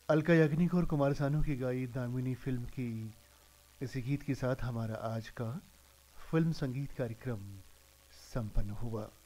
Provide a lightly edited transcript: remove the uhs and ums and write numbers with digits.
अलका याग्निक और कुमार सानू की गाई दामिनी फिल्म की इसी गीत के साथ हमारा आज का फिल्म संगीत कार्यक्रम संपन्न हुआ।